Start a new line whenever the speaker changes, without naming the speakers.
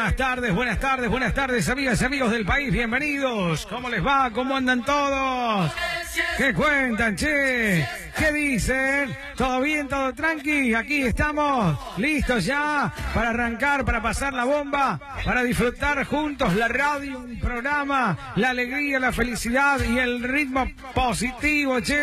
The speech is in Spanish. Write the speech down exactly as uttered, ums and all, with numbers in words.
Buenas tardes, buenas tardes, buenas tardes, amigas y amigos del país, bienvenidos. ¿Cómo les va? ¿Cómo andan todos? ¿Qué cuentan, che? ¿Qué dicen? ¿Todo bien? ¿Todo tranqui? Aquí estamos, listos ya para arrancar, para pasar la bomba, para disfrutar juntos la radio, un programa, la alegría, la felicidad y el ritmo positivo, che.